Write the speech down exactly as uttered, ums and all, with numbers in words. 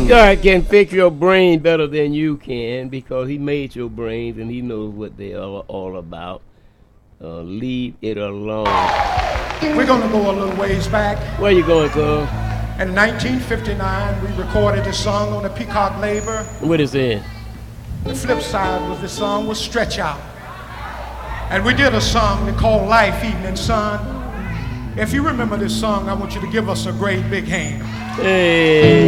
God can fix your brain better than you can because He made your brains and He knows what they are all about. Uh, leave it alone. We're going to go a little ways back. Where you going, cuz? In nineteen fifty-nine, we recorded a song on the Peacock label. What is it? The flip side was the song was Stretch Out. And we did a song called Life, Evening Sun. If you remember this song, I want you to give us a great big hand. Hey.